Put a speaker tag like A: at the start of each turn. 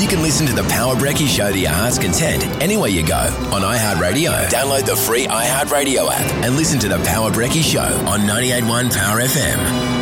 A: You can listen to The Power Brekkie Show to your heart's content anywhere you go on iHeartRadio. Download the free iHeartRadio app and listen to The Power Brekkie Show on 98.1 Power FM.